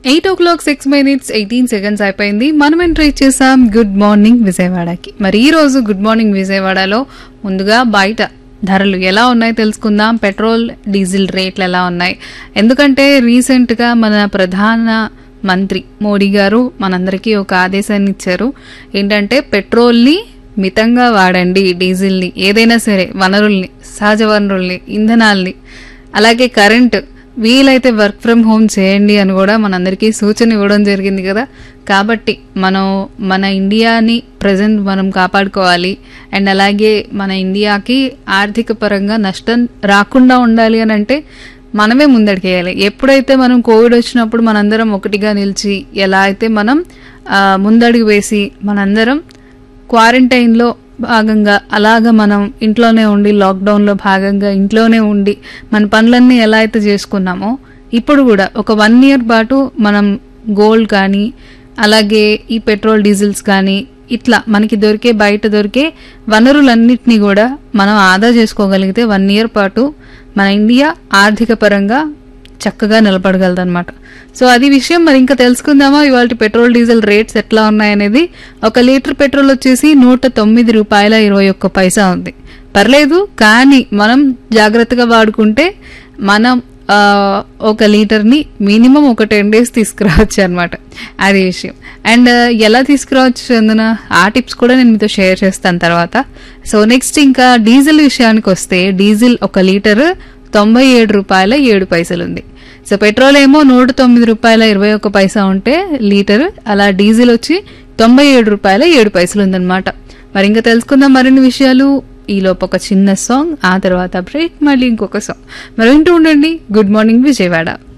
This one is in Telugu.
8:06 18 అయిపోయింది. మనం ఎంట్రీ చేసాం గుడ్ మార్నింగ్ విజయవాడకి. మరి ఈ రోజు గుడ్ మార్నింగ్ విజయవాడలో ముందుగా బయట ధరలు ఎలా ఉన్నాయో తెలుసుకుందాం. పెట్రోల్ డీజిల్ రేట్లు ఎలా ఉన్నాయి, ఎందుకంటే రీసెంట్ గా మన ప్రధాన మంత్రి మోడీ గారు మనందరికీ ఒక ఆదేశాన్ని ఇచ్చారు. ఏంటంటే పెట్రోల్ని మితంగా వాడండి, డీజిల్ని, ఏదైనా సరే వనరుల్ని, సహజ వనరుల్ని, ఇంధనాల్ని, అలాగే కరెంట్ వీలైతే వర్క్ ఫ్రమ్ హోమ్ చేయండి అని కూడా మనందరికీ సూచన ఇవ్వడం జరిగింది కదా. కాబట్టి మన ఇండియాని ప్రజెంట్ మనం కాపాడుకోవాలి. అండ్ అలాగే మన ఇండియాకి ఆర్థిక పరంగా నష్టం రాకుండా ఉండాలి అని అంటే మనమే ముందడికేయాలి. ఎప్పుడైతే మనం కోవిడ్ వచ్చినప్పుడు మనందరం ఒకటిగా నిలిచి ఎలా అయితే మనం ముందడుగు వేసి మనందరం క్వారంటైన్లో భాగంగా అలాగా మనం ఇంట్లోనే ఉండి లాక్డౌన్లో భాగంగా ఇంట్లోనే ఉండి మన పనులన్నీ ఎలా అయితే చేసుకున్నామో ఇప్పుడు కూడా ఒక 1 year పాటు మనం గోల్డ్ కానీ అలాగే ఈ పెట్రోల్ డీజిల్స్ కానీ ఇట్లా మనకి బయట దొరికే వనరులన్నిటినీ కూడా మనం ఆదా చేసుకోగలిగితే 1 year పాటు మన ఇండియా ఆర్థిక పరంగా చక్కగా నిలబడగలదన్నమాట. సో అది విషయం. మరి ఇంకా తెలుసుకుందామా ఇవాళ పెట్రోల్ డీజిల్ రేట్స్ ఎట్లా ఉన్నాయనేది. 1 లీటర్ పెట్రోల్ వచ్చేసి ₹109.21 ఉంది. పర్లేదు, కానీ మనం జాగ్రత్తగా వాడుకుంటే మనం 1 లీటర్ని మినిమం ఒక 10 days తీసుకురావచ్చు అనమాట. అది విషయం. అండ్ ఎలా తీసుకురావచ్చు చందన, ఆ టిప్స్ కూడా నేను మీతో షేర్ చేస్తాను తర్వాత. సో నెక్స్ట్ ఇంకా డీజిల్ విషయానికి వస్తే డీజిల్ 1 లీటర్ ₹97.07 ఉంది. సో పెట్రోల్ ఏమో ₹109.21 ఉంటే లీటర్, అలా డీజిల్ వచ్చి ₹97.07 ఉందన్నమాట. మరి ఇంకా తెలుసుకుందాం మరిన్ని విషయాలు. ఈలోపు ఒక చిన్న సాంగ్, ఆ తర్వాత బ్రేక్, మళ్ళీ ఇంకొక సాంగ్. మరి వింటూ ఉండండి గుడ్ మార్నింగ్ విజయవాడ.